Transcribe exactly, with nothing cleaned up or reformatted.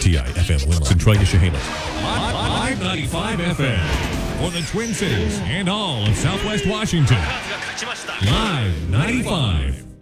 T I F M Lima, Centralia, Chehalis. Live ninety-five F M for the Twin Cities and all of Southwest Washington. Live ninety-five.